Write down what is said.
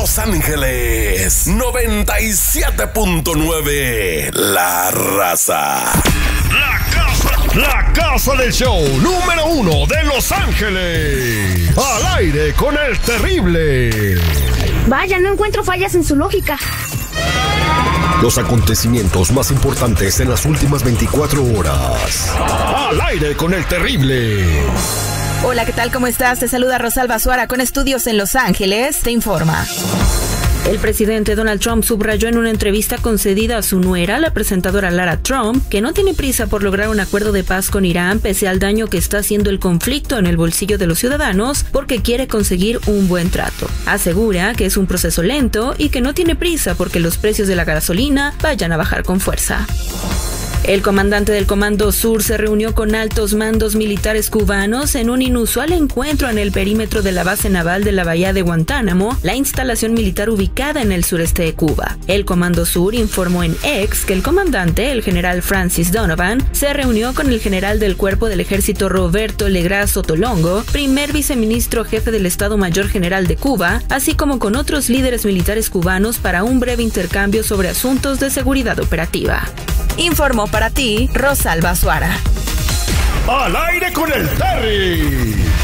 Los Ángeles 97.9. La Raza. La casa del show número 1 de Los Ángeles. Al aire con el terrible. Vaya, no encuentro fallas en su lógica. Los acontecimientos más importantes en las últimas 24 horas. Al aire con el terrible. Hola, ¿qué tal? ¿Cómo estás? Te saluda Rosalba Suara con estudios en Los Ángeles. Te informa. El presidente Donald Trump subrayó en una entrevista concedida a su nuera, la presentadora Lara Trump, que no tiene prisa por lograr un acuerdo de paz con Irán pese al daño que está haciendo el conflicto en el bolsillo de los ciudadanos, porque quiere conseguir un buen trato. Asegura que es un proceso lento y que no tiene prisa porque los precios de la gasolina vayan a bajar con fuerza. El comandante del Comando Sur se reunió con altos mandos militares cubanos en un inusual encuentro en el perímetro de la base naval de la bahía de Guantánamo, la instalación militar ubicada en el sureste de Cuba. El Comando Sur informó en X que el comandante, el general Francis Donovan, se reunió con el general del Cuerpo del Ejército Roberto Legras Sotolongo, primer viceministro jefe del Estado Mayor General de Cuba, así como con otros líderes militares cubanos para un breve intercambio sobre asuntos de seguridad operativa. Informó para ti, Rosalba Suara. Al aire con el Terry.